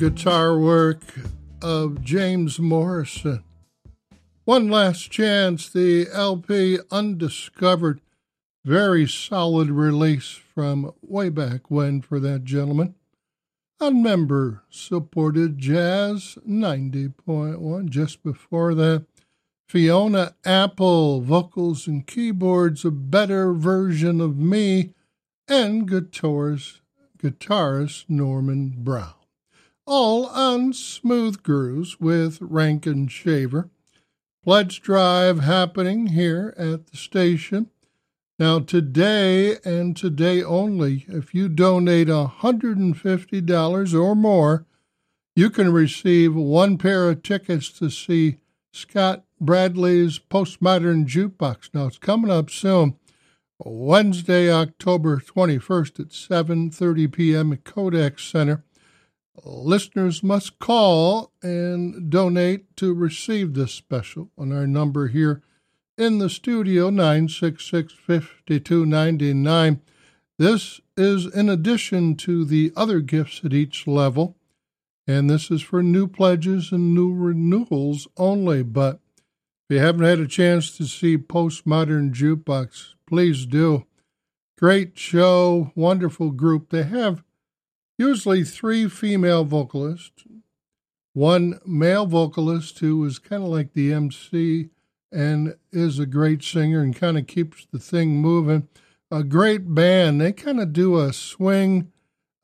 guitar work of James Morrison. One Last Chance, the LP Undiscovered, very solid release from way back when for that gentleman. On member-supported Jazz 90.1. Just before that, Fiona Apple, vocals and keyboards, A Better Version of Me, and guitarist Norman Brown. All on Smooth Grooves with Rankin Shaver. Pledge drive happening here at the station. Now today and today only, if you donate $150 or more, you can receive one pair of tickets to see Scott Bradley's Postmodern Jukebox. Now it's coming up soon, Wednesday, October 21st at 7:30 p.m. at Kodak Center. Listeners must call and donate to receive this special on our number here in the studio, 966-5299. This is in addition to the other gifts at each level, and this is for new pledges and new renewals only. But if you haven't had a chance to see Postmodern Jukebox, please do. Great show, wonderful group. They have usually 3 female vocalists, 1 male vocalist who is kind of like the MC and is a great singer and kind of keeps the thing moving. A great band. They kind of do a swing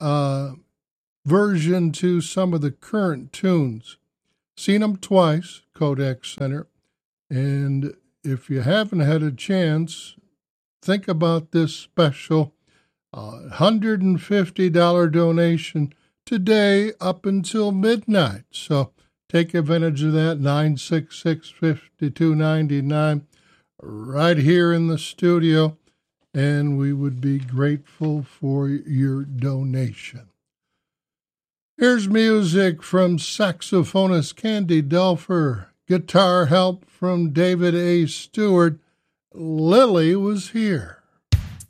version to some of the current tunes. Seen them twice, Kodak Center. And if you haven't had a chance, think about this special $150 donation today up until midnight. So take advantage of that, 966-5299, right here in the studio, and we would be grateful for your donation. Here's music from saxophonist Candy Dulfer, guitar help from David A. Stewart. Lily Was Here.